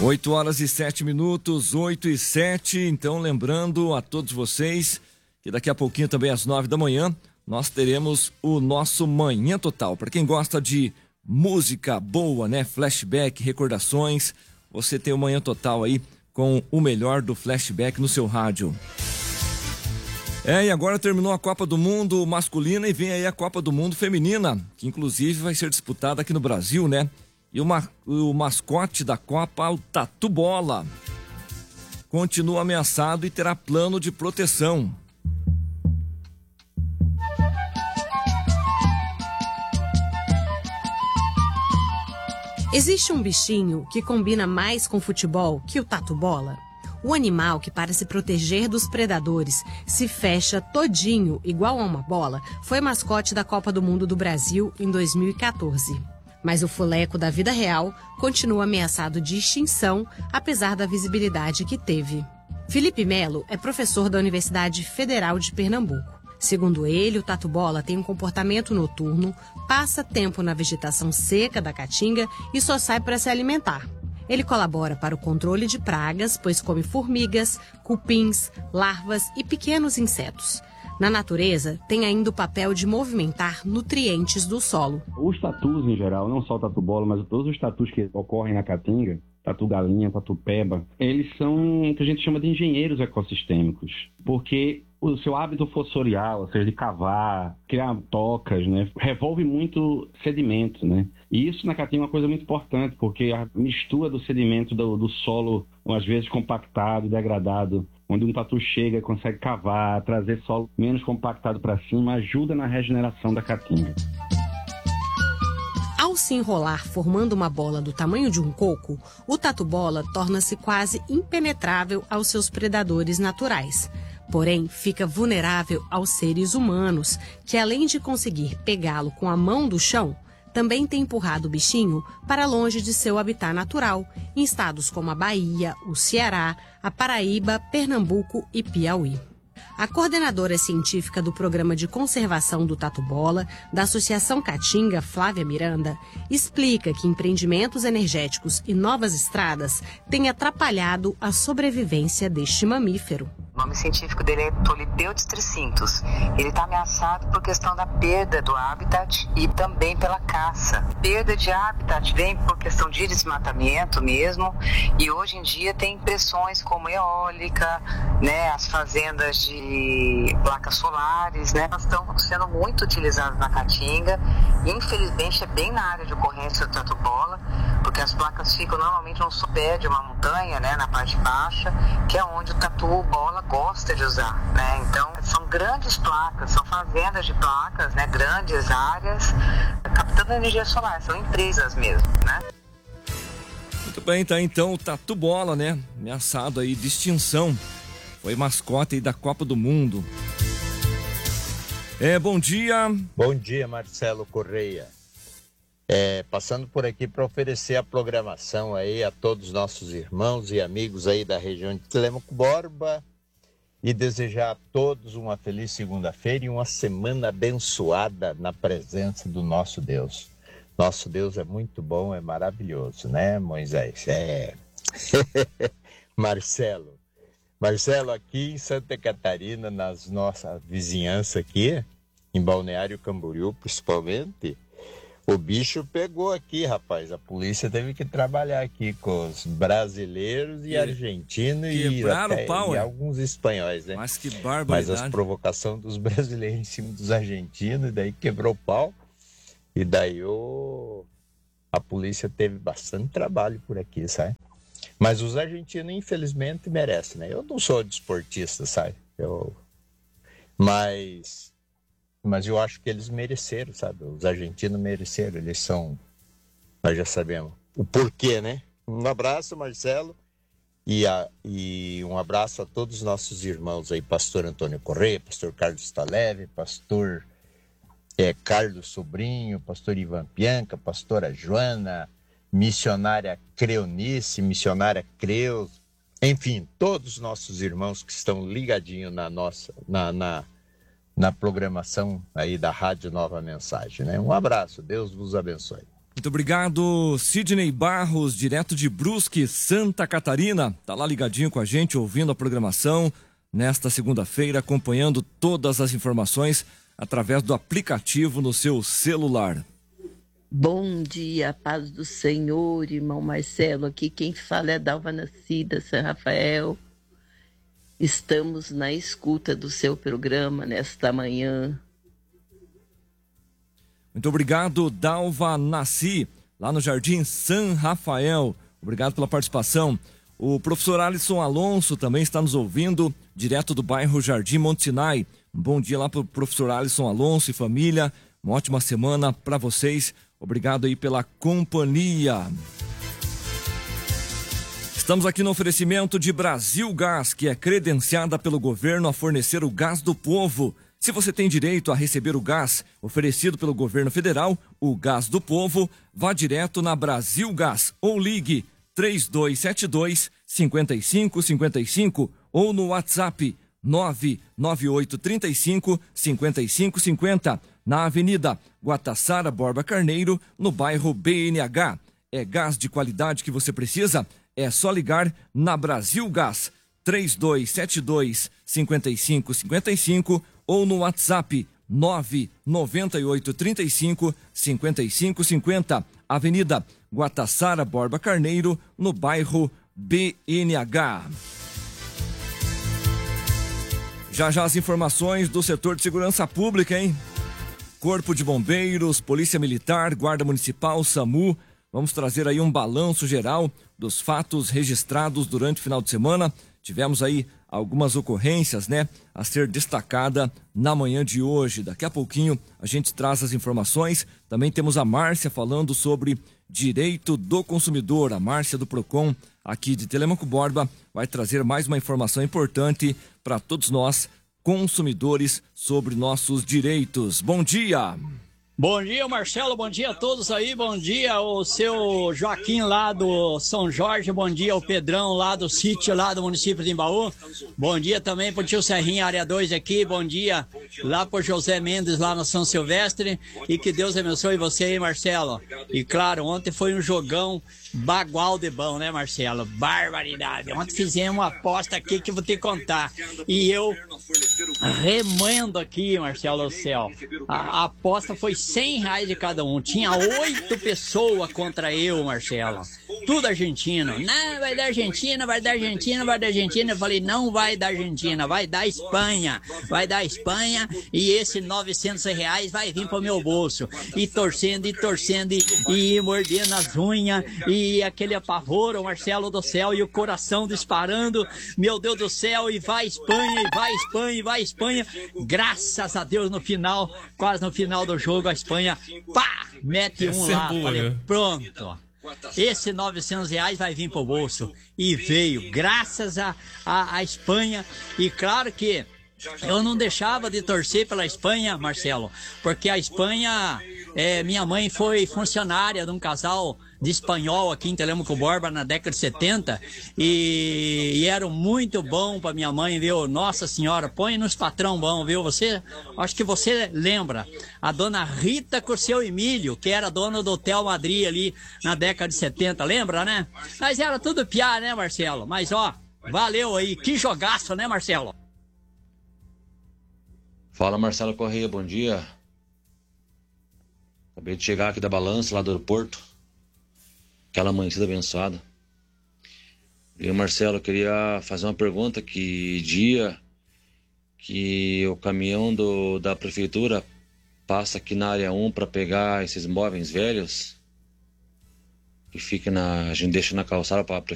8h07, 8h07. Então, lembrando a todos vocês que daqui a pouquinho, também às 9 da manhã, nós teremos o nosso Manhã Total. Para quem gosta de música boa, né? Flashback, recordações, você tem o Manhã Total aí com o melhor do flashback no seu rádio. E agora terminou a Copa do Mundo masculina e vem aí a Copa do Mundo feminina, que inclusive vai ser disputada aqui no Brasil, né? E o mascote da Copa, o Tatu Bola, continua ameaçado e terá plano de proteção. Existe um bichinho que combina mais com futebol que o Tatu Bola? O animal que, para se proteger dos predadores, se fecha todinho igual a uma bola, foi mascote da Copa do Mundo do Brasil em 2014. Mas o fuleco da vida real continua ameaçado de extinção, apesar da visibilidade que teve. Felipe Melo é professor da Universidade Federal de Pernambuco. Segundo ele, o Tatu Bola tem um comportamento noturno, passa tempo na vegetação seca da caatinga e só sai para se alimentar. Ele colabora para o controle de pragas, pois come formigas, cupins, larvas e pequenos insetos. Na natureza, tem ainda o papel de movimentar nutrientes do solo. Os tatus, em geral, não só o tatu-bola, mas todos os tatus que ocorrem na caatinga, tatu-galinha, tatu-peba, eles são o que a gente chama de engenheiros ecossistêmicos, porque o seu hábito fossorial, ou seja, de cavar, criar tocas, né, revolve muito sedimento, né? E isso na caatinga é uma coisa muito importante, porque a mistura do sedimento do solo, às vezes compactado, degradado, onde um tatu chega e consegue cavar, trazer solo menos compactado para cima, ajuda na regeneração da caatinga. Ao se enrolar formando uma bola do tamanho de um coco, o tatu-bola torna-se quase impenetrável aos seus predadores naturais. Porém, fica vulnerável aos seres humanos, que além de conseguir pegá-lo com a mão do chão, também tem empurrado o bichinho para longe de seu habitat natural, em estados como a Bahia, o Ceará, a Paraíba, Pernambuco e Piauí. A coordenadora científica do Programa de Conservação do Tatu-Bola, da Associação Caatinga, Flávia Miranda, explica que empreendimentos energéticos e novas estradas têm atrapalhado a sobrevivência deste mamífero. O nome científico dele é Tolipeutis tricintus. Ele está ameaçado por questão da perda do habitat e também pela caça. Perda de habitat vem por questão de desmatamento mesmo, e hoje em dia tem pressões como eólica, né, as fazendas de placas solares, né, elas estão sendo muito utilizadas na caatinga. Infelizmente é bem na área de ocorrência do tatu-bola, porque as placas ficam normalmente no sopé de uma montanha, né, na parte baixa, que é onde o tatu-bola gosta de usar, né? Então são grandes placas, são fazendas de placas, né? Grandes áreas captando energia solar, são empresas mesmo, né? Muito bem, tá então o Tatu Bola, né? Ameaçado aí de extinção. Foi mascote aí da Copa do Mundo. Bom dia. Bom dia, Marcelo Correia. Passando por aqui para oferecer a programação aí a todos os nossos irmãos e amigos aí da região de Telêmaco Borba e desejar a todos uma feliz segunda-feira e uma semana abençoada na presença do nosso Deus. Nosso Deus é muito bom, é maravilhoso, né, Moisés? Marcelo, aqui em Santa Catarina, nas nossa vizinhança aqui, em Balneário Camboriú principalmente, o bicho pegou aqui, rapaz. A polícia teve que trabalhar aqui com os brasileiros e argentinos e alguns espanhóis, né? Mas que barbaridade. Mas as provocações dos brasileiros em cima dos argentinos, e daí quebrou o pau. E daí a polícia teve bastante trabalho por aqui, sabe? Mas os argentinos, infelizmente, merecem, né? Eu não sou desportista, sabe? Mas eu acho que eles mereceram, sabe? Os argentinos mereceram, eles são... Nós já sabemos o porquê, né? Um abraço, Marcelo, e um abraço a todos os nossos irmãos aí, pastor Antônio Correia, pastor Carlos Taleve, pastor Carlos Sobrinho, pastor Ivan Pianca, pastora Joana, missionária Creonice, missionária Creus, enfim, todos os nossos irmãos que estão ligadinhos na programação aí da Rádio Nova Mensagem, né? Um abraço, Deus vos abençoe. Muito obrigado, Sidney Barros, direto de Brusque, Santa Catarina. Tá lá ligadinho com a gente, ouvindo a programação nesta segunda-feira, acompanhando todas as informações através do aplicativo no seu celular. Bom dia, paz do Senhor, irmão Marcelo. Aqui quem fala é Dalva Nascida, São Rafael. Estamos na escuta do seu programa nesta manhã. Muito obrigado, Dalva Nasci, lá no Jardim São Rafael. Obrigado pela participação. O professor Alisson Alonso também está nos ouvindo, direto do bairro Jardim Monte Sinai. Um bom dia lá para o professor Alisson Alonso e família. Uma ótima semana para vocês. Obrigado aí pela companhia. Estamos aqui no oferecimento de Brasil Gás, que é credenciada pelo governo a fornecer o gás do povo. Se você tem direito a receber o gás oferecido pelo governo federal, o gás do povo, vá direto na Brasil Gás ou ligue 3272-5555 ou no WhatsApp 99835-5550, na Avenida Guatassara Borba Carneiro, no bairro BNH. É gás de qualidade que você precisa? É só ligar na Brasil Gás 3272-5555 ou no WhatsApp 99835-5550, Avenida Guatassara Borba Carneiro, no bairro BNH. Já as informações do setor de segurança pública, hein? Corpo de Bombeiros, Polícia Militar, Guarda Municipal, SAMU. Vamos trazer aí um balanço geral dos fatos registrados durante o final de semana. Tivemos aí algumas ocorrências, né, a ser destacada na manhã de hoje. Daqui a pouquinho a gente traz as informações. Também temos a Márcia falando sobre direito do consumidor. A Márcia do Procon, aqui de Telemaco Borba, vai trazer mais uma informação importante para todos nós, consumidores, sobre nossos direitos. Bom dia! Bom dia, Marcelo, bom dia a todos aí, bom dia o seu Joaquim lá do São Jorge, bom dia o Pedrão lá do sítio lá do município de Embaú, bom dia também pro tio Serrinha, área 2 aqui, bom dia lá pro José Mendes lá no São Silvestre, e que Deus abençoe você aí, Marcelo. E claro, ontem foi um jogão bagual de bom, né, Marcelo? Barbaridade. Ontem fizemos uma aposta aqui que eu vou te contar. E eu remando aqui, Marcelo, do céu. A aposta foi R$100 de cada um. Tinha 8 pessoas contra eu, Marcelo. Tudo argentino. Não, vai dar Argentina, vai dar Argentina, vai dar Argentina. Eu falei, não vai dar Argentina, vai dar Espanha. Vai dar Espanha e esse R$900 vai vir pro meu bolso. E torcendo, e mordendo as unhas, e aquele apavoro, Marcelo do céu, e o coração disparando. Meu Deus do céu, e vai Espanha, e vai Espanha, e vai Espanha. Graças a Deus, no final, quase no final do jogo, a Espanha, pá, mete um lá. Falei, pronto. Esse R$900 vai vir pro bolso. E veio, graças a Espanha. E claro que eu não deixava de torcer pela Espanha, Marcelo, porque a Espanha, minha mãe foi funcionária de um casal de espanhol aqui em Telemaco Borba na década de 70 e era muito bom para minha mãe, viu? Nossa senhora, põe nos patrão bom, viu? Acho que você lembra, a dona Rita com o seu Emílio, que era dona do Hotel Madrid ali na década de 70, lembra, né? Mas era tudo piá, né, Marcelo? Mas ó, valeu aí, que jogaço, né, Marcelo? Fala, Marcelo Correia, bom dia. Acabei de chegar aqui da Balança, lá do aeroporto. Aquela amanhecida abençoada. E, Marcelo, eu queria fazer uma pergunta. Que dia que o caminhão da prefeitura passa aqui na área 1 para pegar esses móveis velhos? Que fica a gente deixa na calçada para